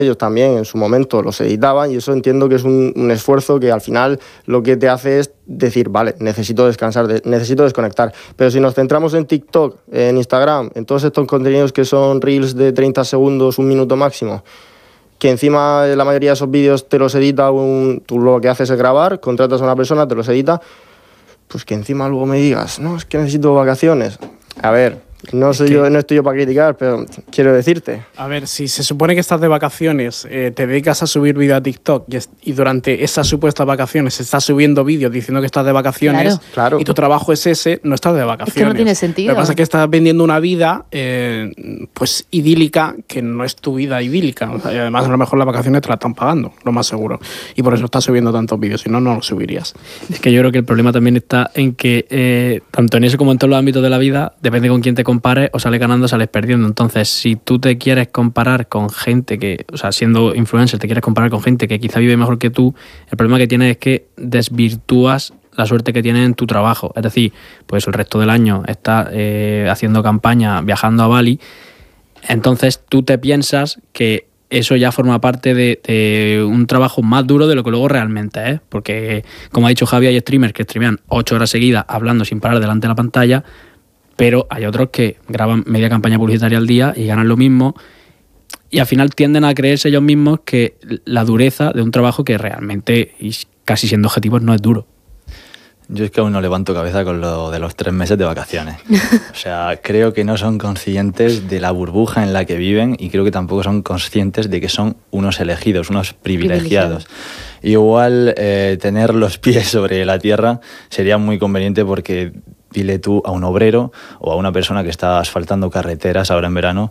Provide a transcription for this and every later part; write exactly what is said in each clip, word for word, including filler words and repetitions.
ellos también en su momento los editaban y eso entiendo que es un, un esfuerzo que al final lo que te hace es decir, vale, necesito descansar, de, necesito desconectar. Pero si nos centramos en TikTok, en Instagram, en todos estos contenidos que son reels de treinta segundos, un minuto máximo, que encima la mayoría de esos vídeos te los edita, un, tú lo que haces es grabar, contratas a una persona, te los edita, pues que encima luego me digas, no, es que necesito vacaciones. A ver... No soy que, yo, no estoy yo para criticar, pero quiero decirte. A ver, si se supone que estás de vacaciones, eh, te dedicas a subir vídeos a TikTok y, es, y durante esas supuestas vacaciones estás subiendo vídeos diciendo que estás de vacaciones, claro. Claro. Y tu trabajo es ese, no estás de vacaciones. Es que no tiene sentido. Lo que pasa es que estás vendiendo una vida eh, pues idílica que no es tu vida idílica. O sea, y además, a lo mejor las vacaciones te las están pagando, lo más seguro. Y por eso estás subiendo tantos vídeos, si no, no los subirías. Es que yo creo que el problema también está en que, eh, tanto en ese como en todos los ámbitos de la vida, depende con quién te compares, o sales ganando, sales perdiendo. Entonces, si tú te quieres comparar con gente que, o sea, siendo influencer, te quieres comparar con gente que quizá vive mejor que tú, el problema que tienes es que desvirtúas la suerte que tienes en tu trabajo. Es decir, pues el resto del año estás eh, haciendo campaña, viajando a Bali, entonces tú te piensas que eso ya forma parte de, de un trabajo más duro de lo que luego realmente es, porque como ha dicho Javi, hay streamers que streamean ocho horas seguidas hablando sin parar delante de la pantalla, pero hay otros que graban media campaña publicitaria al día y ganan lo mismo, y al final tienden a creerse ellos mismos que la dureza de un trabajo que realmente, y casi siendo objetivos, no es duro. Yo es que aún no levanto cabeza con lo de los tres meses de vacaciones. O sea, creo que no son conscientes de la burbuja en la que viven y creo que tampoco son conscientes de que son unos elegidos, unos privilegiados. Igual eh, tener los pies sobre la tierra sería muy conveniente, porque dile tú a un obrero o a una persona que está asfaltando carreteras ahora en verano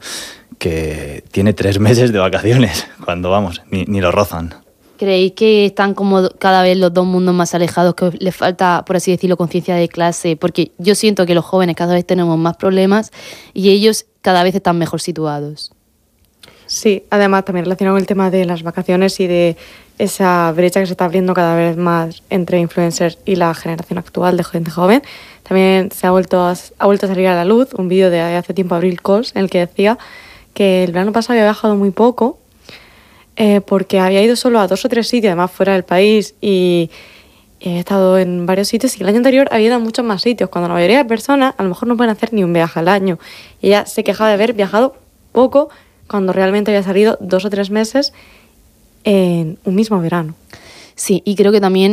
que tiene tres meses de vacaciones, cuando vamos, ni, ni lo rozan. ¿Creéis que están como cada vez los dos mundos más alejados, que les falta, por así decirlo, conciencia de clase? Porque yo siento que los jóvenes cada vez tenemos más problemas y ellos cada vez están mejor situados. Sí, además también relacionado con el tema de las vacaciones y de esa brecha que se está abriendo cada vez más entre influencers y la generación actual de gente joven. También se ha vuelto a, ha vuelto a salir a la luz un vídeo de hace tiempo, Abril Cols, en el que decía que el verano pasado había viajado muy poco eh, porque había ido solo a dos o tres sitios, además fuera del país, y he estado en varios sitios, y el año anterior había ido a muchos más sitios, cuando la mayoría de personas a lo mejor no pueden hacer ni un viaje al año. Y ella se quejaba de haber viajado poco cuando realmente había salido dos o tres meses en un mismo verano. Sí, y creo que también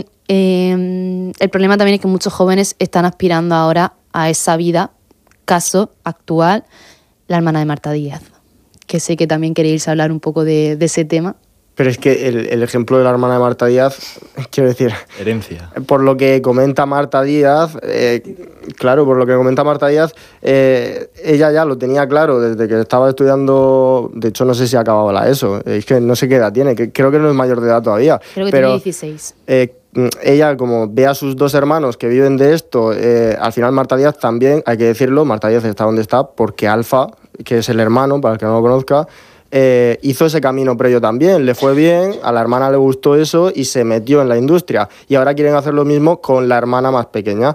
eh, el problema también es que muchos jóvenes están aspirando ahora a esa vida. Caso actual, la hermana de Marta Díaz, que sé que también queréis hablar un poco de, de ese tema. Pero es que el, el ejemplo de la hermana de Marta Díaz, quiero decir... Herencia. Por lo que comenta Marta Díaz, eh, claro, por lo que comenta Marta Díaz, eh, ella ya lo tenía claro desde que estaba estudiando, de hecho no sé si acababa la ESO, es que no sé qué edad tiene, que creo que no es mayor de edad todavía. Creo que pero, tiene dieciséis. Eh, ella, como ve a sus dos hermanos que viven de esto, eh, al final Marta Díaz también, hay que decirlo, Marta Díaz está donde está porque Alfa, que es el hermano, para el que no lo conozca, Eh, hizo ese camino previo también, le fue bien, a la hermana le gustó eso y se metió en la industria, y ahora quieren hacer lo mismo con la hermana más pequeña.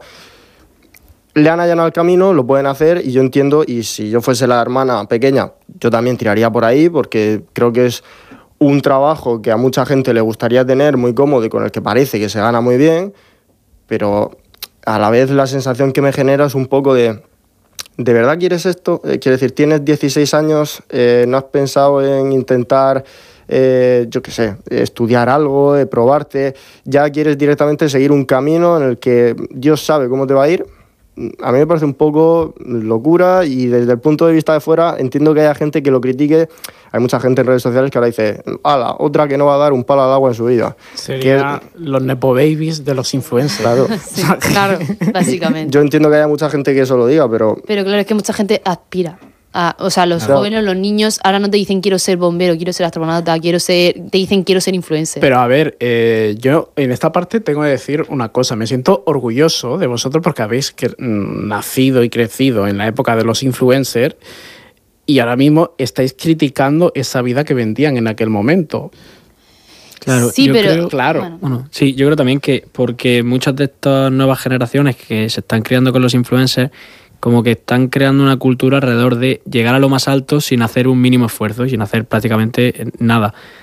Le han allanado el camino, lo pueden hacer, y yo entiendo, y si yo fuese la hermana pequeña, yo también tiraría por ahí, porque creo que es un trabajo que a mucha gente le gustaría tener, muy cómodo y con el que parece que se gana muy bien, pero a la vez la sensación que me genera es un poco de... ¿De verdad quieres esto? Eh, quiero decir, tienes dieciséis años, eh, ¿no has pensado en intentar, eh, yo qué sé, estudiar algo, eh, probarte? ¿Ya quieres directamente seguir un camino en el que Dios sabe cómo te va a ir? A mí me parece un poco locura, y desde el punto de vista de fuera entiendo que haya gente que lo critique. Hay mucha gente en redes sociales que ahora dice, ala, otra que no va a dar un palo al agua en su vida. Sería que... los nepo babies de los influencers. Claro. Sí, claro, básicamente. Yo entiendo que haya mucha gente que eso lo diga, pero... Pero claro, es que mucha gente aspira. A, o sea, los claro. jóvenes, los niños, ahora no te dicen quiero ser bombero, quiero ser astronauta, quiero ser, te dicen quiero ser influencer. Pero a ver, eh, yo en esta parte tengo que decir una cosa. Me siento orgulloso de vosotros porque habéis que, mm, nacido y crecido en la época de los influencers, y ahora mismo estáis criticando esa vida que vendían en aquel momento. Claro, sí, yo pero creo, claro. Bueno. Bueno, sí, yo creo también que porque muchas de estas nuevas generaciones que se están criando con los influencers como que están creando una cultura alrededor de llegar a lo más alto sin hacer un mínimo esfuerzo, sin hacer prácticamente nada.